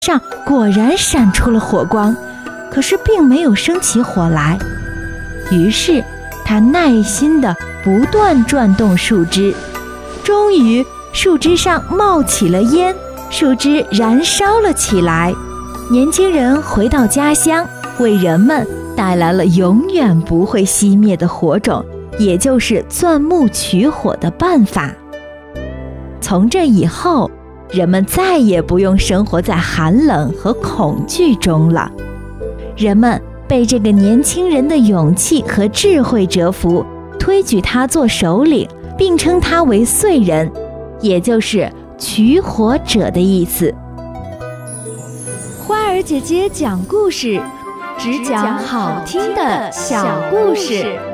上果然闪出了火光，可是并没有生起火来。于是他耐心地不断转动树枝，终于树枝上冒起了烟，树枝燃烧了起来。年轻人回到家乡，为人们带来了永远不会熄灭的火种，也就是钻木取火的办法。从这以后，人们再也不用生活在寒冷和恐惧中了。人们被这个年轻人的勇气和智慧折服，推举他做首领，并称他为燧人，也就是取火者的意思。 花儿姐姐讲故事，只讲好听的小故事。